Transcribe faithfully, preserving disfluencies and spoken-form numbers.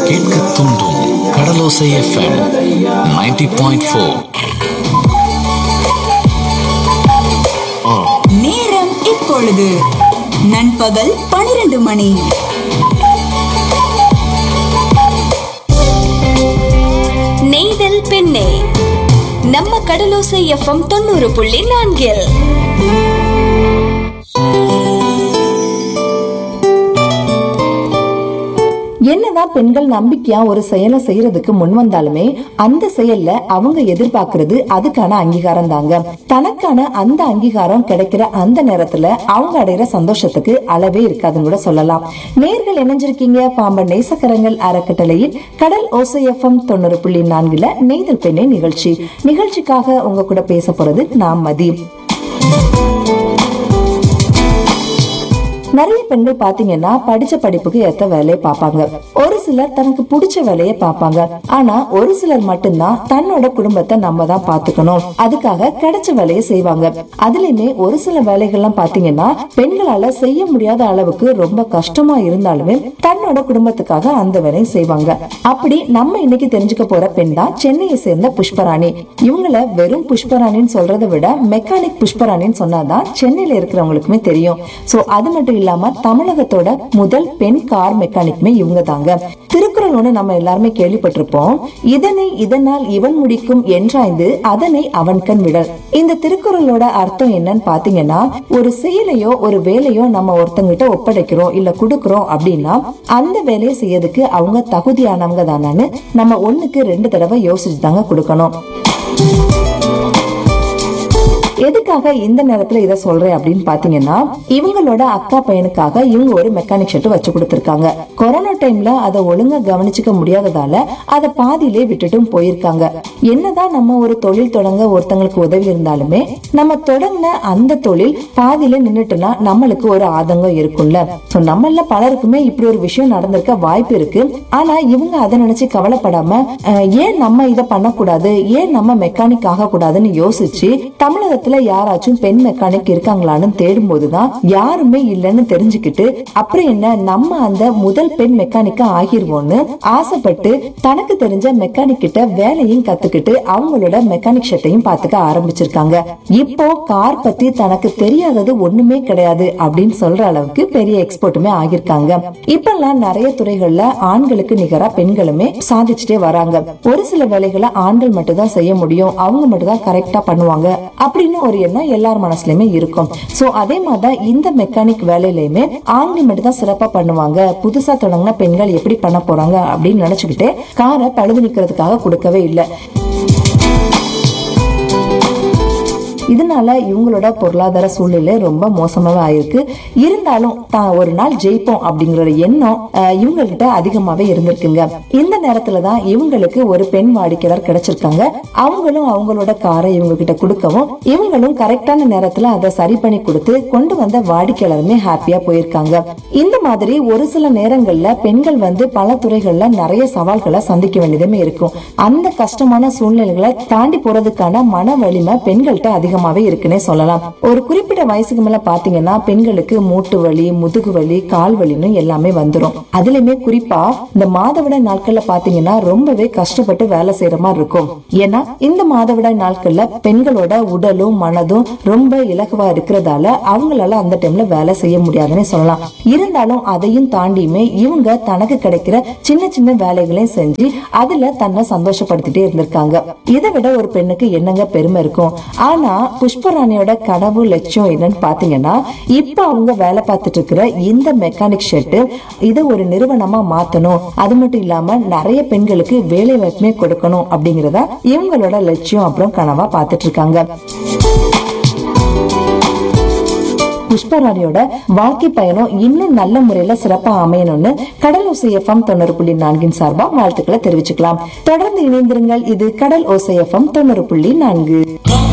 கேட்க தூண்டும் கடலோசை FM ninety point four. நேரம் இப்பொழுது நண்பகல் பனிரெண்டு மணி. நெய்தல் பெண்ணே நம்ம கடலோசை எஃப்எம் தொண்ணூறு புள்ளி நான்கில். என்னதான் பெண்கள் நம்பிக்கையா ஒரு செயலை செய்யறதுக்கு முன் வந்தாலுமே அந்த செயல்ல அவங்க எதிர்பார்க்கறது அதுக்கான அங்கீகாரம் தாங்க. தனக்கான அந்த அங்கீகாரம் கிடைக்கிற அந்த நேரத்துல அவங்க அடைகிற சந்தோஷத்துக்கு அளவே இருக்காதுன்னு கூட சொல்லலாம். நேர்கள் இணைஞ்சிருக்கீங்க பாம்பன் நேசக்கரங்கள் அறக்கட்டளையில் கடல் ஓசை எஃப்எம் தொண்ணூறு புள்ளி நான்குல நெய்தல் பெண்ணே நிகழ்ச்சி. நிகழ்ச்சிக்காக உங்க கூட பேச போறது நான் மதி. நிறைய பெண்கள் பாத்தீங்கன்னா படிச்ச படிப்புக்கு ஏத்த வேலையை பாப்பாங்க. ஒரு சிலர் தனக்கு பிடிச்ச வேலையை பாப்பாங்க. ஆனா ஒரு சிலர் மட்டும்தான் தன்னோட குடும்பத்தை நம்ம தான் பாத்துக்கணும், அதுக்காக கிடைச்ச வேலையை செய்வாங்க. அதுலயுமே ஒரு சில வேலைகள்லாம் பாத்தீங்கன்னா பெண்களால செய்ய முடியாத அளவுக்கு ரொம்ப கஷ்டமா இருந்தாலுமே தன்னோட குடும்பத்துக்காக அந்த வேலையை செய்வாங்க. அப்படி நம்ம இன்னைக்கு தெரிஞ்சுக்க போற பெண் தான் சென்னையை சேர்ந்த புஷ்பராணி. இவங்கள வெறும் புஷ்பராணின்னு சொல்றதை விட மெக்கானிக் புஷ்பராணின்னு சொன்னாதான் சென்னையில இருக்கிறவங்களுக்குமே தெரியும். சோ அது மட்டும் இல்லாம தமிழகத்தோட முதல் பெண் கார் மெக்கானிக்மே இவங்க தாங்க. திருக்குறள் ஒண்ணு நம்ம எல்லாருமே கேள்விப்பட்டிருப்போம். இதனை இதனால் இவன் முடிக்கும் என்றாய்ந்து அதனை அவன் கண் விடல். இந்த திருக்குறளோட அர்த்தம் என்னன்னு பாத்தீங்கன்னா, ஒரு செயலையோ ஒரு வேலையோ நம்ம ஒருத்தங்கிட்ட ஒப்படைக்கிறோம் இல்ல குடுக்கிறோம் அப்படின்னா அந்த வேலையை செய்யறதுக்கு அவங்க தகுதியானவங்க தானு நம்ம ஒண்ணுக்கு ரெண்டு தடவை யோசிச்சு தாங்க கொடுக்கணும். எதுக்காக இந்த நேரத்துல இத சொல்றேன் அப்படின்னு பாத்தீங்கன்னா, இவங்களோட அக்கா பையனுக்காக இவங்க ஒரு மெக்கானிக் ஷெட் வச்சு கொடுத்திருக்காங்க. கொரோனா டைம்ல அதை ஒழுங்கா கவனிச்சுக்க முடியாததால அதை பாதியிலே விட்டுட்டும் போயிருக்காங்க. என்னதான் நம்ம ஒரு தொழில் தொடங்க ஒருத்தங்களுக்கு உதவி இருந்தாலுமே நம்ம தொடங்கின அந்த தொழில் பாதியில நின்னுட்டுனா நம்மளுக்கு ஒரு ஆதங்கம் இருக்கும்ல. சோ நம்மள பலருக்குமே இப்படி ஒரு விஷயம் நடந்திருக்க வாய்ப்பு இருக்கு. ஆனா இவங்க அதை நினைச்சு கவலைப்படாம ஏன் நம்ம இதை பண்ணக்கூடாது, ஏன் நம்ம மெக்கானிக் ஆக கூடாதுன்னு யோசிச்சு தமிழகத்துல யாராச்சும் பெண் மெக்கானிக் இருக்காங்களான்னு தேடும் போதுதான் யாருமே இல்லன்னு தெரிஞ்சுக்கிட்டு அப்புறம் என்ன நம்ம அந்த முதல் பெண் மெக்கானிக்கா ஆகிருவோம்னு ஆசைப்பட்டு தனக்கு தெரிஞ்ச மெக்கானிக் கிட்ட வேலையும் கத்துக்கிட்டு அவங்களோட மெக்கானிக் ஷெட்டையும் பாத்துக்க ஆரம்பிச்சிருக்காங்க. இப்போ கார் பத்தி தனக்கு தெரியாதது ஒண்ணுமே கிடையாது அப்படின்னு சொல்ற அளவுக்கு பெரிய எக்ஸ்பர்ட்டுமே ஆகிருக்காங்க. இப்பெல்லாம் நிறைய துறைகள்ல ஆண்களுக்கு நிகரா பெண்களுமே சாதிச்சுட்டே வராங்க. ஒரு சில வேலைகளை ஆண்கள் மட்டும் தான் செய்ய முடியும், அவங்க மட்டும் தான் கரெக்டா பண்ணுவாங்க அப்படின்னு ஒரு எண்ணம் எல்லார் மனசுலயுமே இருக்கும். சோ அதே மாதிரிதான் இந்த மெக்கானிக் வேலையிலயுமே ஆண்கள் மட்டும் தான் சிறப்பா பண்ணுவாங்க, புதுசா தொடங்கின பெண்கள் எப்படி பண்ண போறாங்க அப்படின்னு நினைச்சுக்கிட்டே காரை பழுது நிக்கிறதுக்காக கொடுக்கவே இல்லை. இதனால இவங்களோட பொருளாதார சூழ்நிலை ரொம்ப மோசமாவே ஆயிருக்கு. இருந்தாலும் தான் ஒரு நாள் ஜெயிப்போம் அப்படிங்கிற எண்ணம் இவங்க கிட்ட அதிகமாவே இருந்திருக்குங்க. இந்த நேரத்துலதான் இவங்களுக்கு ஒரு பெண் வாடிக்கையாளர் கிடைச்சிருக்காங்க. அவங்களும் அவங்களோட காரை இவங்க கிட்ட கொடுக்கவும் இவங்களும் கரெக்டான நேரத்துல அதை சரி பண்ணி கொடுத்து கொண்டு வந்த வாடிக்கையாளருமே ஹாப்பியா போயிருக்காங்க. இந்த மாதிரி ஒரு சில நேரங்கள்ல பெண்கள் வந்து பல துறைகள்ல நிறைய சவால்களை சந்திக்க வேண்டியதுமே இருக்கும். அந்த கஷ்டமான சூழ்நிலைகளை தாண்டி போறதுக்கான மன வலிமை பெண்கள்கிட்ட அதிகம் இருக்குன்னே சொல்லலாம். ஒரு குறிப்பிட்ட வயசுக்கு மேல பாத்தீங்கன்னா பெண்களுக்கு மூட்டு வலி, முதுகு வலி, கால் வலின்னு எல்லாமே வந்துரும். அதுலயுமே குறிப்பா இந்த மாதவிடாய் நாட்கள்ல பாத்தீங்கன்னா ரொம்பவே கஷ்டப்பட்டு வேலை செய்யற மாதிரி இருக்கும். ஏன்னா இந்த மாதவிடாய் நாட்கள்ல பெண்களோட உடலும் மனதும் ரொம்ப இலகுவா இருக்கிறதால அவங்களால அந்த டைம்ல வேலை செய்ய முடியாதுன்னு சொல்லலாம். இருந்தாலும் அதையும் தாண்டியுமே இவங்க தனக்கு கிடைக்கிற சின்ன சின்ன வேலைகளையும் செஞ்சு அதுல தன்னை சந்தோஷப்படுத்திட்டே இருந்திருக்காங்க. இதை விட ஒரு பெண்ணுக்கு என்னங்க பெருமை இருக்கும். ஆனா புஷ்பராணியோட கனவு லட்சியம் என்னன்னு பாத்தீங்கன்னா, இப்ப அவங்க வேலை பார்த்துட்டு இருக்கிற இந்த மெக்கானிக் ஷெட் இதை ஒரு நிறுவனமா மாத்தணும், அது மட்டும் இல்லாம நிறைய பெண்களுக்கு வேலை வாய்ப்புமே கொடுக்கணும் அப்படிங்கறத இவங்களோட லட்சியம் அப்புறம் கனவா பாத்துட்டு இருக்காங்க. புஷ்பராணியோட வாழ்க்கை பயணம் இன்னும் நல்ல முறையில சிறப்பா அமையணும்னு கடல் ஓசை எஃப்எம் தொண்ணூறு புள்ளி நான்கின் சார்பா வாழ்த்துக்களை தெரிவிச்சுக்கலாம். தொடர்ந்து இணைந்திருங்கள். இது கடல் ஓசை எஃப்எம் தொண்ணூறு புள்ளி நான்கு.